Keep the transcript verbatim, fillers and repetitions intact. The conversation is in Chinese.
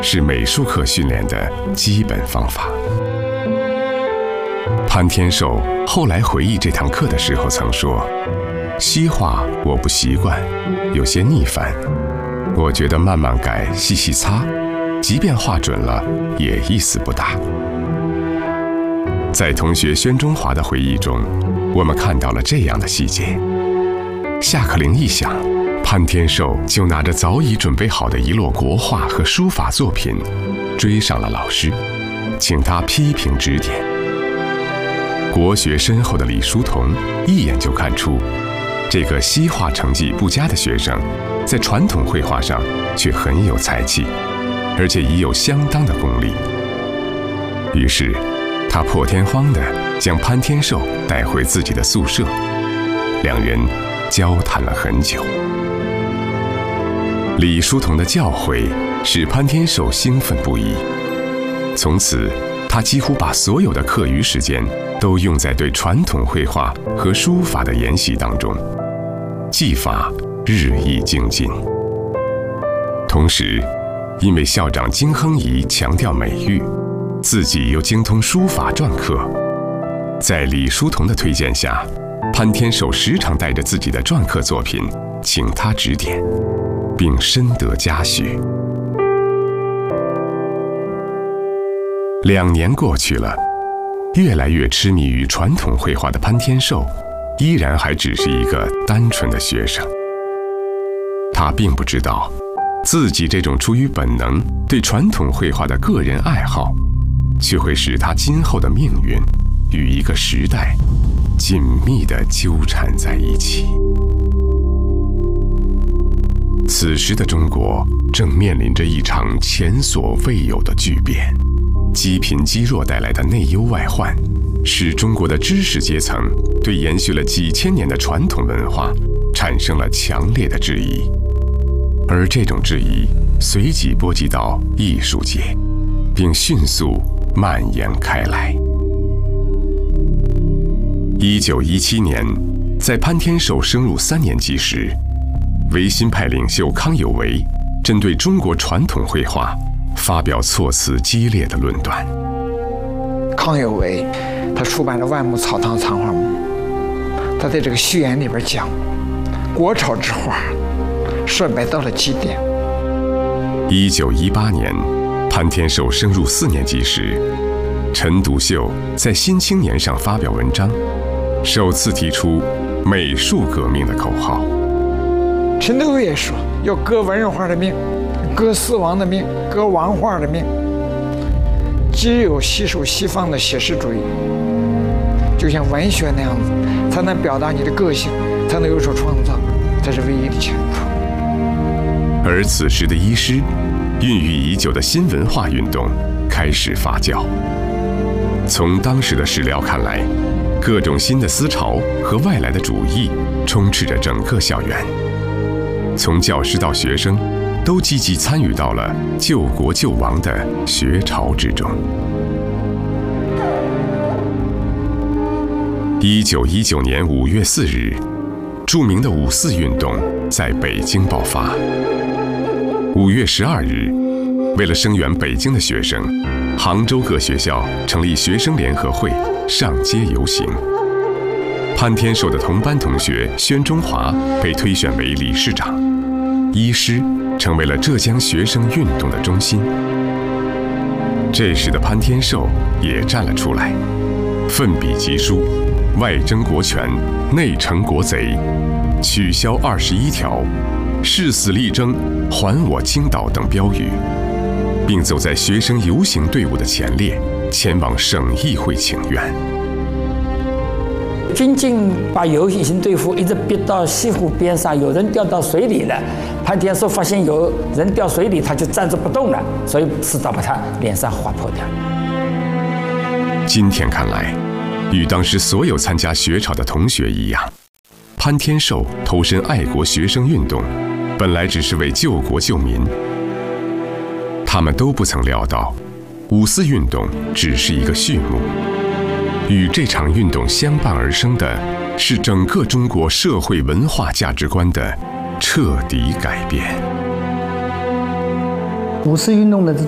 是美术课训练的基本方法。潘天寿后来回忆这堂课的时候曾说：“西画我不习惯，有些逆反，我觉得慢慢改，细细擦，即便画准了，也意思不大。”在同学宣中华的回忆中，我们看到了这样的细节。下课铃一响，潘天寿就拿着早已准备好的一摞国画和书法作品，追上了老师，请他批评指点。国学深厚的李叔同一眼就看出，这个西画成绩不佳的学生，在传统绘画上却很有才气，而且已有相当的功力。于是，他破天荒地将潘天寿带回自己的宿舍，两人交谈了很久。李叔同的教诲使潘天寿兴奋不已，从此他几乎把所有的课余时间都用在对传统绘画和书法的研习当中，技法日益精进。同时，因为校长金亨颐强调美育，自己又精通书法篆刻，在李叔同的推荐下，潘天寿时常带着自己的篆刻作品请他指点，并深得嘉许。两年过去了，越来越痴迷于传统绘画的潘天寿，依然还只是一个单纯的学生。他并不知道，自己这种出于本能对传统绘画的个人爱好，却会使他今后的命运与一个时代紧密地纠缠在一起。此时的中国正面临着一场前所未有的巨变，积贫积弱带来的内忧外患，使中国的知识阶层对延续了几千年的传统文化产生了强烈的质疑，而这种质疑随即波及到艺术界，并迅速蔓延开来。一九一七年，在潘天寿升入三年级时，维新派领袖康有为针对中国传统绘画发表措辞激烈的论断。 康有为他出版了《万木草堂藏画目》，他在这个序言里边讲，国潮之画衰败到了极点。 一九一八年，潘天寿升入四年级时，陈独秀在《新青年》上发表文章，首次提出美术革命的口号。 陈独秀也说要革文人画的命，革四王的命，革王画的命。只有吸收西方的写实主义，就像文学那样子，才能表达你的个性，才能有所创造，这是唯一的前途。 而此时的医师，孕育已久的新文化运动开始发酵。从当时的史料看来，各种新的思潮和外来的主义充斥着整个校园，从教师到学生都积极参与到了救国救亡的学潮之中。一九一九年五月四日，著名的五四运动在北京爆发。五月十二日，为了声援北京的学生，杭州各学校成立学生联合会，上街游行。潘天寿的同班同学宣中华被推选为理事长，医师成为了浙江学生运动的中心。这时的潘天寿也站了出来，奋笔疾书，外争国权，内惩国贼，取消二十一条，誓死力争，还我青岛等标语，并走在学生游行队伍的前列，前往省议会请愿。 军警把游行队伍一直逼到西湖边上，有人掉到水里了。潘天寿发现有人掉水里，他就站着不动了，所以刺刀把他脸上划破掉。 今天看来，与当时所有参加学潮的同学一样，潘天寿投身爱国学生运动，本来只是为救国救民。他们都不曾料到，五四运动只是一个序幕。与这场运动相伴而生的是整个中国社会文化价值观的彻底改变。 五四运动的